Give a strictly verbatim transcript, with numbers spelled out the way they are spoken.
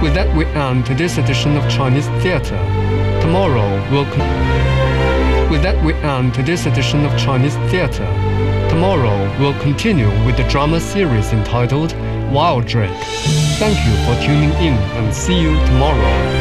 With that, we end this edition of Chinese Theater. Tomorrow we'll con- With that, we end this edition of Chinese Theater. Tomorrow we'll continue with the drama series entitled Wild Drake. Thank you for tuning in and see you tomorrow.